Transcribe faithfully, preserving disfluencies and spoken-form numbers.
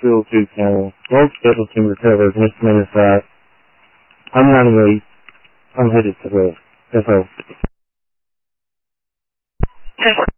YouTube channel. Most people can recover as misdemeanor that. I'm not really, I'm headed to the, that's all.